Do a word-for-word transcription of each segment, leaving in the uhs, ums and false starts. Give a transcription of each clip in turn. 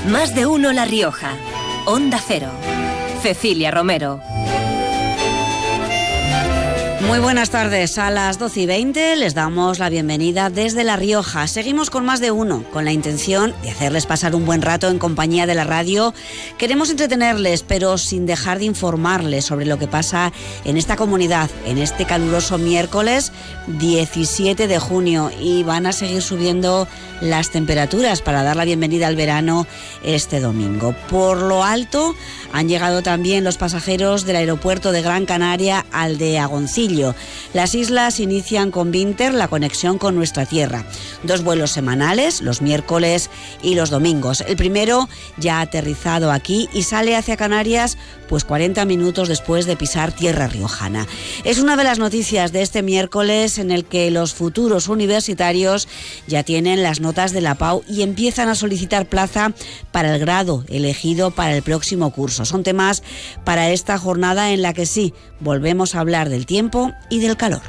Más de uno La Rioja. Onda Cero. Cecilia Romero. Muy buenas tardes, a las doce y veinte les damos la bienvenida desde La Rioja. Seguimos con Más de Uno, con la intención de hacerles pasar un buen rato en compañía de la radio. Queremos entretenerles, pero sin dejar de informarles sobre lo que pasa en esta comunidad, en este caluroso miércoles diecisiete de junio. Y van a seguir subiendo las temperaturas para dar la bienvenida al verano este domingo. Por lo alto han llegado también los pasajeros del aeropuerto de Gran Canaria al de Agoncillo. Las islas inician con Vinter la conexión con nuestra tierra. Dos vuelos semanales, los miércoles y los domingos. El primero ya ha aterrizado aquí y sale hacia Canarias pues cuarenta minutos después de pisar tierra riojana. Es una de las noticias de este miércoles en el que los futuros universitarios ya tienen las notas de la P A U y empiezan a solicitar plaza para el grado elegido para el próximo curso. Son temas para esta jornada en la que sí, volvemos a hablar del tiempo y del calor.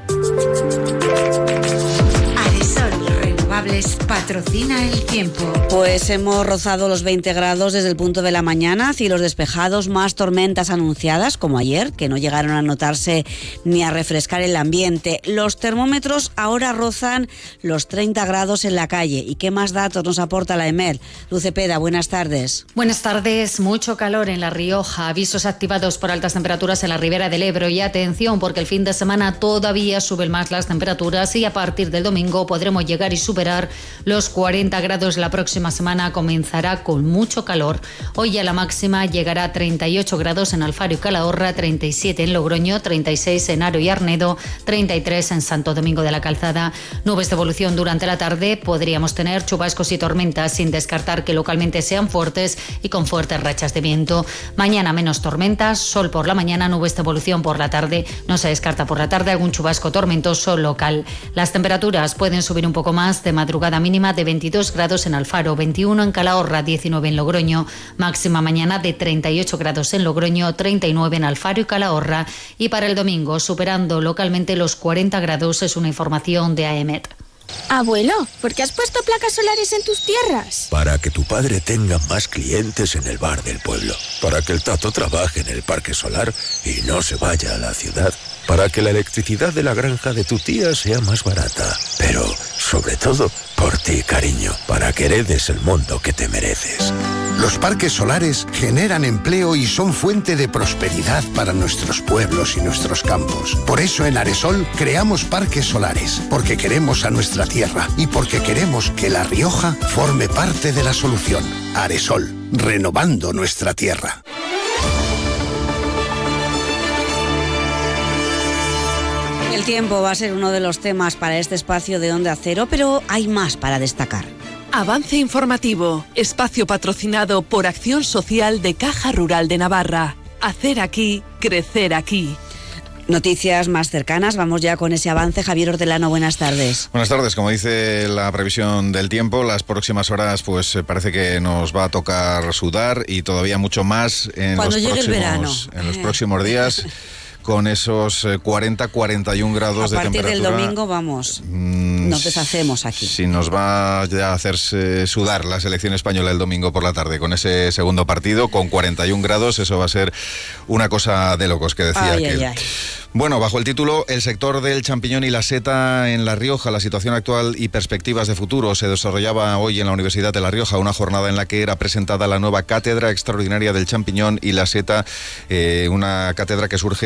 Aresol Renovables patrocina el tiempo. Pues hemos rozado los veinte grados desde el punto de la mañana, cielos despejados, más tormentas anunciadas como ayer, que no llegaron a notarse ni a refrescar el ambiente. Los termómetros ahora rozan los treinta grados en la calle. ¿Y qué más datos nos aporta la EMET? Luz Cepeda, buenas tardes. Buenas tardes, mucho calor en La Rioja, avisos activados por altas temperaturas en la Ribera del Ebro y atención porque el fin de semana todavía suben más las temperaturas y a partir del domingo podremos llegar y superar los cuarenta grados. La próxima semana comenzará con mucho calor. Hoy ya la máxima llegará a treinta y ocho grados en Alfaro y Calahorra, treinta y siete en Logroño, treinta y seis en Haro y Arnedo, treinta y tres en Santo Domingo de la Calzada. Nubes de evolución durante la tarde, podríamos tener chubascos y tormentas sin descartar que localmente sean fuertes y con fuertes rachas de viento. Mañana menos tormentas, sol por la mañana, nubes de evolución por la tarde. No se descarta por la tarde algún chubasco tormentoso local. Las temperaturas pueden subir un poco más, de madrugada mínima de veintidós grados en Alfaro, veintiuno en Calahorra, diecinueve en Logroño, máxima mañana de treinta y ocho grados en Logroño, treinta y nueve en Alfaro y Calahorra, y para el domingo superando localmente los cuarenta grados, es una información de AEMET. Abuelo, ¿por qué has puesto placas solares en tus tierras? Para que tu padre tenga más clientes en el bar del pueblo, para que el Tato trabaje en el parque solar y no se vaya a la ciudad, para que la electricidad de la granja de tu tía sea más barata, pero sobre todo por ti, cariño, para que heredes el mundo que te mereces. Los parques solares generan empleo y son fuente de prosperidad para nuestros pueblos y nuestros campos. Por eso en Aresol creamos parques solares, porque queremos a nuestra tierra y porque queremos que La Rioja forme parte de la solución. Aresol, renovando nuestra tierra. El tiempo va a ser uno de los temas para este espacio de Onda Cero, pero hay más para destacar. Avance informativo, espacio patrocinado por Acción Social de Caja Rural de Navarra. Hacer aquí, crecer aquí. Noticias más cercanas, vamos ya con ese avance. Javier Hortelano, buenas tardes. Buenas tardes, como dice la previsión del tiempo, las próximas horas pues parece que nos va a tocar sudar y todavía mucho más en, Cuando los, llegue próximos, el verano. en los próximos días. Con esos cuarenta a cuarenta y un grados de temperatura. A partir del domingo, vamos, mmm, nos deshacemos aquí. Si nos va ya a hacerse sudar la selección española el domingo por la tarde con ese segundo partido, con cuarenta y un grados, eso va a ser una cosa de locos, que decía ay, aquel. Ay, ay. Bueno, bajo el título El sector del champiñón y la seta en La Rioja, la situación actual y perspectivas de futuro, se desarrollaba hoy en la Universidad de La Rioja una jornada en la que era presentada la nueva Cátedra Extraordinaria del Champiñón y la Seta, eh, una cátedra que surge